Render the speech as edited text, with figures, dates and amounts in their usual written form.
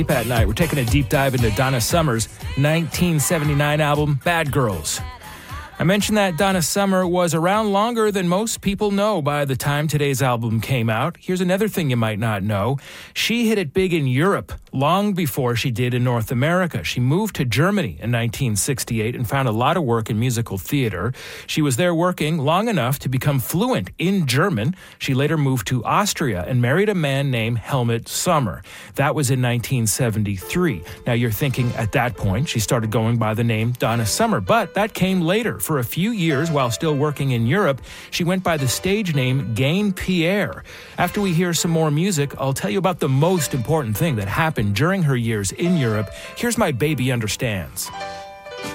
At night, we're taking a deep dive into Donna Summer's 1979 album, Bad Girls. I mentioned that Donna Summer was around longer than most people know by the time today's album came out. Here's another thing you might not know. She hit it big in Europe long before she did in North America. She moved to Germany in 1968 and found a lot of work in musical theater. She was there working long enough to become fluent in German. She later moved to Austria and married a man named Helmut Sommer. That was in 1973. Now you're thinking at that point she started going by the name Donna Summer, but that came later. For a few years, while still working in Europe, she went by the stage name Gain Pierre. After we hear some more music, I'll tell you about the most important thing that happened during her years in Europe. Here's My Baby Understands.